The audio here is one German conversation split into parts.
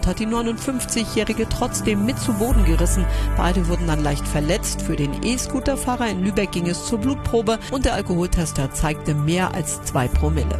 hat die 59-Jährige trotzdem mit zu Boden gerissen. Beide wurden dann leicht verletzt. Für den E-Scooter-Fahrer in Lübeck ging es zur Blutprobe und der Alkoholtester zeigte mehr als 2 Promille.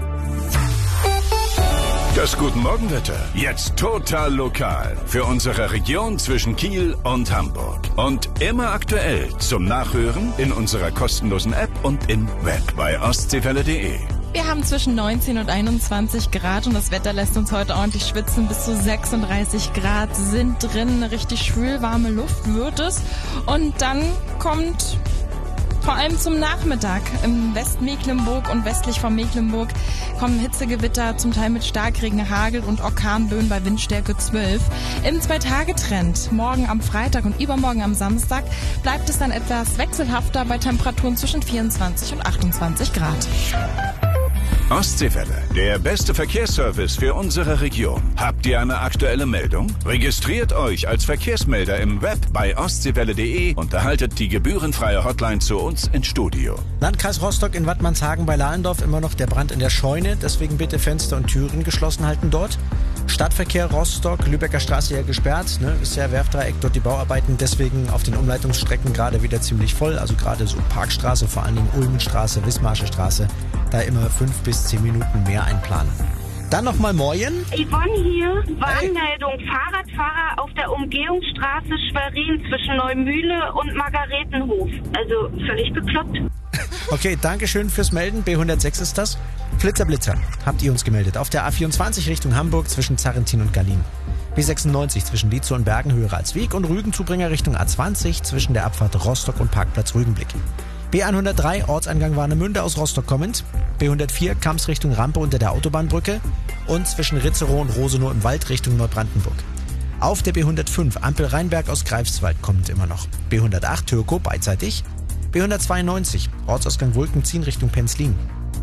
Das Guten-Morgen-Wetter. Jetzt total lokal. Für unsere Region zwischen Kiel und Hamburg. Und immer aktuell zum Nachhören in unserer kostenlosen App und im Web bei ostseewelle.de. Wir haben zwischen 19 und 21 Grad und das Wetter lässt uns heute ordentlich schwitzen. Bis zu 36 Grad sind drin. Richtig schwül warme Luft wird es. Und dann kommt vor allem zum Nachmittag im Westmecklenburg und westlich von Mecklenburg kommen Hitzegewitter, zum Teil mit Starkregen, Hagel und Orkanböen bei Windstärke 12. Im 2-Tage-Trend, morgen am Freitag und übermorgen am Samstag, bleibt es dann etwas wechselhafter bei Temperaturen zwischen 24 und 28 Grad. Ostseewelle, der beste Verkehrsservice für unsere Region. Habt ihr eine aktuelle Meldung? Registriert euch als Verkehrsmelder im Web bei ostseewelle.de und erhaltet die gebührenfreie Hotline zu uns ins Studio. Landkreis Rostock in Wattmannshagen bei Lahlendorf, immer noch der Brand in der Scheune, deswegen bitte Fenster und Türen geschlossen halten dort. Stadtverkehr Rostock, Lübecker Straße ja gesperrt, ist ja Werftdreieck, dort die Bauarbeiten, deswegen auf den Umleitungsstrecken gerade wieder ziemlich voll, also gerade so Parkstraße, vor allen Dingen Ulmenstraße, Wismarsche Straße, da immer 5 bis 10 Minuten mehr einplanen. Dann nochmal Moin. Yvonne hier. Warnmeldung. Fahrradfahrer auf der Umgehungsstraße Schwerin zwischen Neumühle und Margaretenhof. Also völlig bekloppt. Okay, danke schön fürs Melden. B106 ist das. Blitzer, habt ihr uns gemeldet. Auf der A24 Richtung Hamburg zwischen Zarrentin und Gallien. B96 zwischen Lietzow und Bergen, höhere als Weg. Und Rügenzubringer Richtung A20 zwischen der Abfahrt Rostock und Parkplatz Rügenblick. B103 Ortseingang Warnemünde aus Rostock kommend. B104 Kamps Richtung Rampe unter der Autobahnbrücke. Und zwischen Ritzerow und Rosenow im Wald Richtung Neubrandenburg. Auf der B105 Ampel Rheinberg aus Greifswald kommend immer noch. B108 Türkow beidseitig. B192 Ortsausgang Wulkenziehen Richtung Penzlin.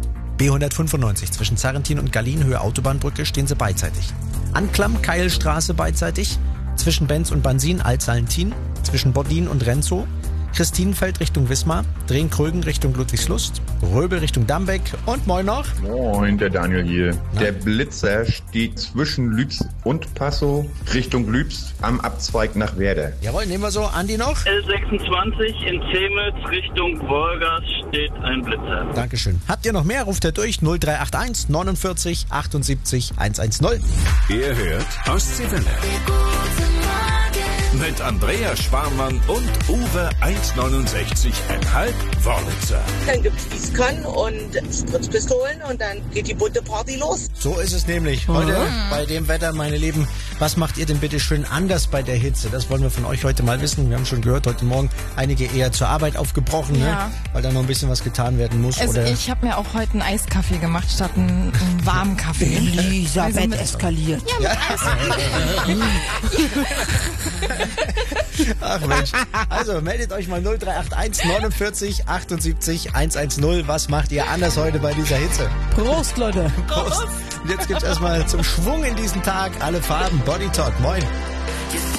B195 zwischen Zarrentin und Gallien Höhe Autobahnbrücke stehen sie beidseitig. Anklam Keilstraße beidseitig. Zwischen Benz und Bansin Altsalentin. Zwischen Bodlin und Renzow. Christinenfeld Richtung Wismar, Drehen-Krögen Richtung Ludwigslust, Röbel Richtung Dambeck und moin noch. Moin, der Daniel hier. Ja. Der Blitzer steht zwischen Lübs und Passow Richtung Lübs am Abzweig nach Werder. Jawohl, nehmen wir so. Andi noch? L26 in Zemitz Richtung Wolgast steht ein Blitzer. Dankeschön. Habt ihr noch mehr? Ruft ihr durch 0381 49 78 110. Ihr hört Ostseewelle. Mit Andrea Schwarmann und Uwe 1,69,5 Wörlitzer. Dann gibt's Gießkannen und Spritzpistolen und dann geht die bunte Party los. So ist es nämlich. Heute bei dem Wetter, meine Lieben, was macht ihr denn bitte schön anders bei der Hitze? Das wollen wir von euch heute mal wissen. Wir haben schon gehört, heute Morgen einige eher zur Arbeit aufgebrochen, weil da noch ein bisschen was getan werden muss. Also oder ich habe mir auch heute einen Eiskaffee gemacht statt einen warmen Kaffee. Elisabeth eskaliert. Ja, mit Ach Mensch. Also meldet euch mal 0381 49 78 110. Was macht ihr anders heute bei dieser Hitze? Prost, Leute. Prost. Und jetzt gibt's erstmal zum Schwung in diesen Tag alle Farben. Body Talk. Moin.